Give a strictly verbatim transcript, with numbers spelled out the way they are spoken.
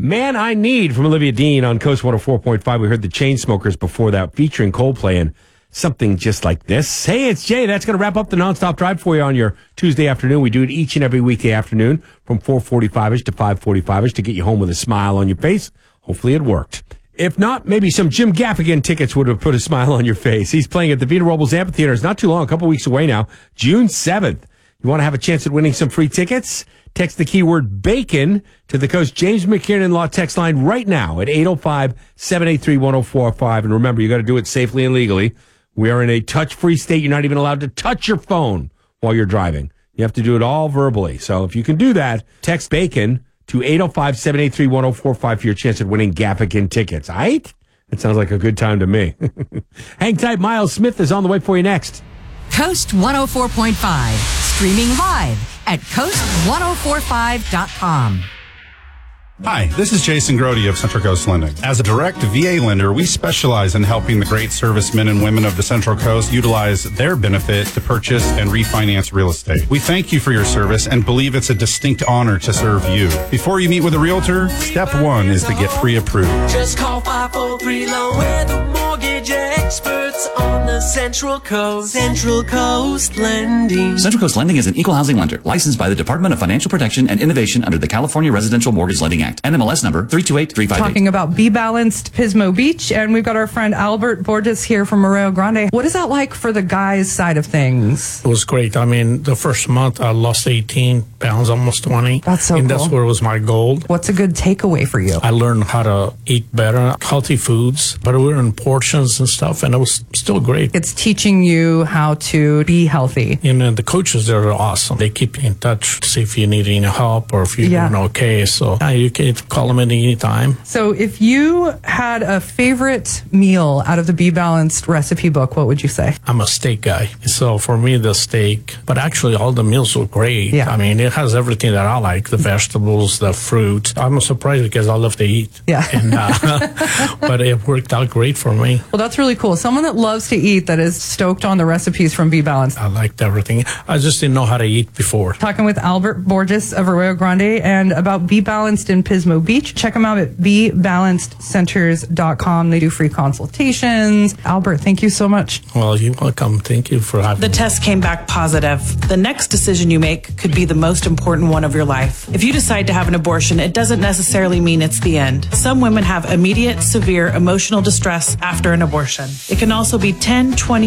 Man I Need from Olivia Dean on Coast one oh four point five. We heard the Chainsmokers before that, featuring Coldplay and something just like this. Hey, it's Jay. That's going to wrap up the Nonstop Drive for you on your Tuesday afternoon. We do it each and every weekday afternoon from four forty-five-ish to five forty-five-ish to get you home with a smile on your face. Hopefully it worked. If not, maybe some Jim Gaffigan tickets would have put a smile on your face. He's playing at the Vita Robles Amphitheater. It's not too long, a couple weeks away now, June seventh. You want to have a chance at winning some free tickets? Text the keyword BACON to the Coast James McKiernan Law text line right now at eight oh five, seven eight three, one oh four five. And remember, you got to do it safely and legally. We are in a touch-free state. You're not even allowed to touch your phone while you're driving. You have to do it all verbally. So if you can do that, text BACON to eight oh five, seven eight three, one oh four five for your chance at winning Gaffigan tickets. All right? That sounds like a good time to me. Hang tight. Miles Smith is on the way for you next. Coast one oh four point five, streaming live at coast ten forty-five dot com. Hi, this is Jason Grody of Central Coast Lending. As a direct V A lender, we specialize in helping the great servicemen and women of the Central Coast utilize their benefit to purchase and refinance real estate. We thank you for your service and believe it's a distinct honor to serve you. Before you meet with a realtor, step one is to get pre-approved. Just call five four three loan. We're the mortgage experts on the Central Coast. Central Coast Lending. Central Coast Lending is an equal housing lender licensed by the Department of Financial Protection and Innovation under the California Residential Mortgage Lending Act. N M L S number three two eight, three five eight. Talking about Be Balanced Pismo Beach, and we've got our friend Albert Borges here from Arroyo Grande. What is that like for the guys' side of things? It was great. I mean, the first month I lost eighteen pounds, almost twenty. That's so and cool. That's where was my goal. What's a good takeaway for you? I learned how to eat better, healthy foods, but we were in portions and stuff, and it was still great. It's teaching you how to be healthy. And then the coaches there are awesome. They keep you in touch to see if you need any help or if you're Yeah. doing okay. So yeah, you can call them at any time. So if you had a favorite meal out of the Be Balanced recipe book, what would you say? I'm a steak guy. So for me, the steak, but actually all the meals were great. Yeah. I mean, it has everything that I like, the vegetables, the fruit. I'm surprised because I love to eat. Yeah. And, uh, but it worked out great for me. Well, that's really cool. Someone that loves to eat, that is stoked on the recipes from Be Balanced. I liked everything. I just didn't know how to eat before. Talking with Albert Borges of Arroyo Grande and about Be Balanced in Pismo Beach. Check them out at be balanced centers dot com. They do free consultations. Albert, thank you so much. Well, you're welcome. Thank you for having The me. test came back positive. The next decision you make could be the most important one of your life. If you decide to have an abortion, it doesn't necessarily mean it's the end. Some women have immediate, severe emotional distress after an abortion. It can also be ten, twenty